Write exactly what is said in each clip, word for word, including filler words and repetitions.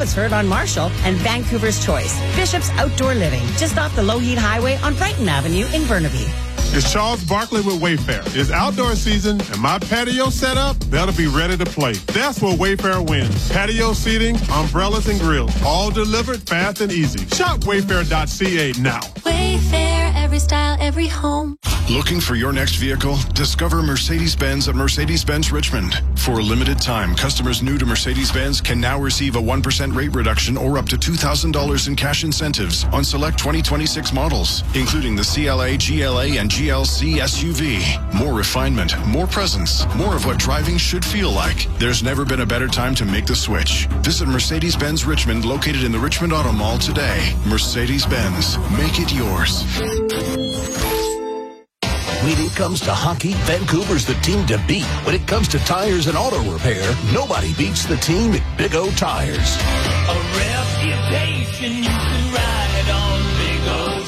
Abbotsford on Marshall, and Vancouver's Choice, Bishop's Outdoor Living, just off the Lougheed Highway on Brighton Avenue in Burnaby. It's Charles Barkley with Wayfair. It's outdoor season, and my patio set up, that'll be ready to play. That's where Wayfair wins. Patio seating, umbrellas, and grills, all delivered fast and easy. Shop wayfair dot c a now. Wayfair, every style, every home. Looking for your next vehicle? Discover Mercedes-Benz at Mercedes-Benz Richmond. For a limited time, customers new to Mercedes-Benz can now receive a one percent rate reduction or up to two thousand dollars in cash incentives on select twenty twenty-six models, including the C L A, G L A, and G L C S U V. More refinement, more presence, more of what driving should feel like. There's never been a better time to make the switch. Visit Mercedes-Benz Richmond, located in the Richmond Auto Mall today. Mercedes-Benz, make it yours. When it comes to hockey, Vancouver's the team to beat. When it comes to tires and auto repair, nobody beats the team at Big O Tires. A reputation you can ride on Big O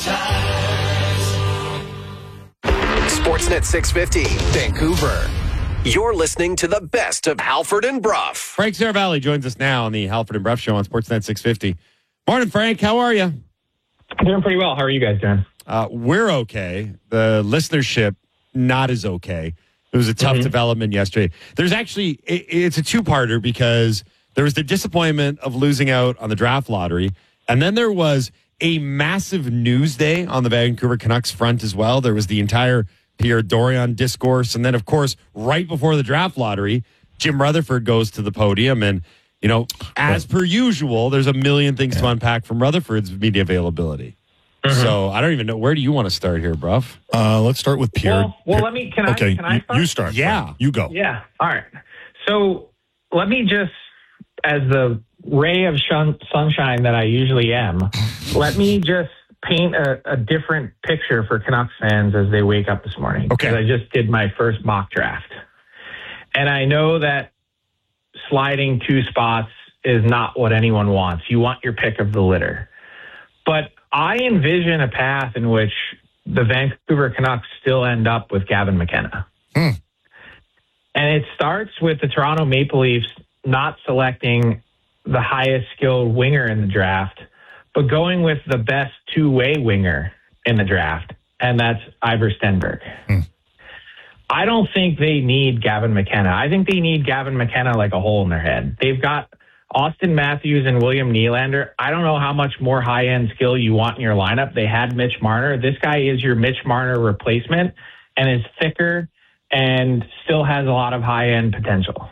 Tires. Sportsnet six fifty, Vancouver. You're listening to the best of Halford and Brough. Frank Saravalli joins us now on the Halford and Brough Show on Sportsnet six fifty. Morning, Frank. How are you? Doing pretty well. How are you guys doing? Uh, we're okay. The listenership, not as okay. It was a tough mm-hmm. development yesterday. There's actually, it, it's a two-parter because there was the disappointment of losing out on the draft lottery, and then there was a massive news day on the Vancouver Canucks front as well. There was the entire Pierre Dorion discourse, and then, of course, right before the draft lottery, Jim Rutherford goes to the podium, and, you know, as per usual, there's a million things yeah. to unpack from Rutherford's media availability. Mm-hmm. So I don't even know. Where do you want to start here, Brough? Uh, let's start with Pierre. Well, well let me. Can I? Okay, can I start? You start. Yeah, Frank. You go. Yeah. All right. So let me just, as the ray of shun- sunshine that I usually am, let me just paint a, a different picture for Canucks fans as they wake up this morning. Okay. Because I just did my first mock draft, and I know that sliding two spots is not what anyone wants. You want your pick of the litter, but I envision a path in which the Vancouver Canucks still end up with Gavin McKenna. Hmm. And it starts with the Toronto Maple Leafs not selecting the highest skilled winger in the draft, but going with the best two-way winger in the draft, and that's Ivor Stenberg. Hmm. I don't think they need Gavin McKenna. I think they need Gavin McKenna like a hole in their head. They've got Austin Matthews and William Nylander. I don't know how much more high-end skill you want in your lineup. They had Mitch Marner. This guy is your Mitch Marner replacement and is thicker and still has a lot of high-end potential.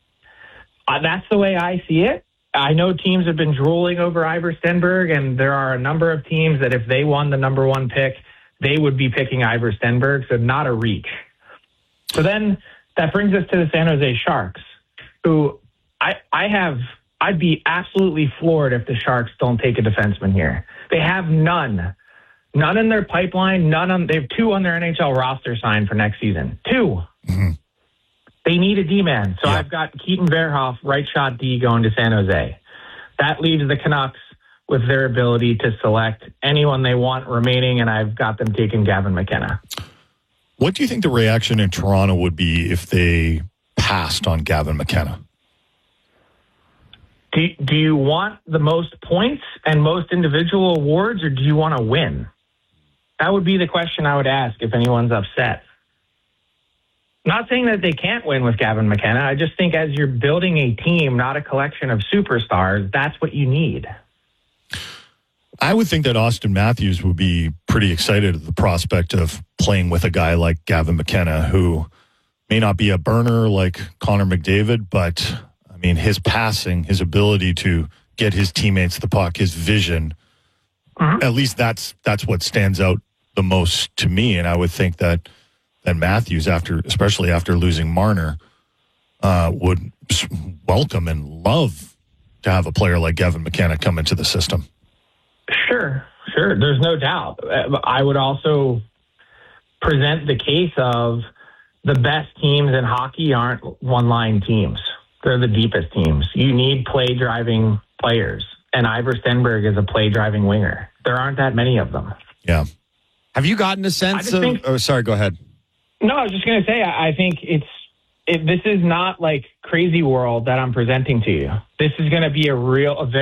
Uh, that's the way I see it. I know teams have been drooling over Ivor Stenberg, and there are a number of teams that if they won the number one pick, they would be picking Ivor Stenberg, so not a reach. So then that brings us to the San Jose Sharks, who I, I have... I'd be absolutely floored if the Sharks don't take a defenseman here. They have none. None in their pipeline. None on. They have two on their N H L roster signed for next season. Two. Mm-hmm. They need a D-man. So yeah. I've got Keaton Verhoff, right shot D, going to San Jose. That leaves the Canucks with their ability to select anyone they want remaining, and I've got them taking Gavin McKenna. What do you think the reaction in Toronto would be if they passed on Gavin McKenna? Do, do you want the most points and most individual awards, or do you want to win? That would be the question I would ask if anyone's upset. Not saying that they can't win with Gavin McKenna. I just think as you're building a team, not a collection of superstars, that's what you need. I would think that Austin Matthews would be pretty excited at the prospect of playing with a guy like Gavin McKenna, who may not be a burner like Connor McDavid, but I mean, his passing, his ability to get his teammates the puck, his vision, mm-hmm. at least that's that's what stands out the most to me. And I would think that that Matthews, after especially after losing Marner, uh, would welcome and love to have a player like Gavin McKenna come into the system. Sure, sure. There's no doubt. I would also present the case of the best teams in hockey aren't one-line teams. They're the deepest teams. You need play-driving players, and Ivor Stenberg is a play-driving winger. There aren't that many of them. Yeah. Have you gotten a sense of... Think, oh, sorry, go ahead. No, I was just going to say, I, I think it's it, this is not like crazy world that I'm presenting to you. This is going to be a real... A very